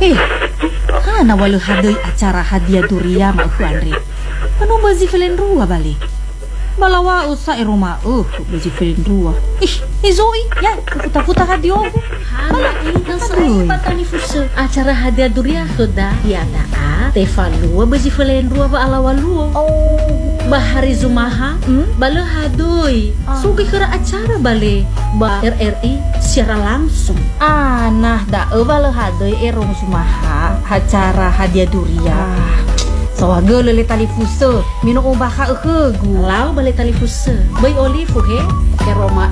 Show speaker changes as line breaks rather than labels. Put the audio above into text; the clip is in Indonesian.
Eh, hana walau hadai acara hadiah durian mak Andri. Anu bazi felen rua balik. Balawa usa rumah bazi felen rua. Zoi ya puta-puta hadiah aku.
Hala yang sering patani fuso acara hadiah durian sudah ya daa tevalua bazi felen rua ba alawalua. Bahari Zumaha bale hadoi sugi kera acara bale ba RRI secara langsung.
Nah da bale hadoi erong Zumaha acara hadiah durian. Sawaga lele tali fuso minum ubah ka gu
lau bale tali fuso bay olive he ke Roma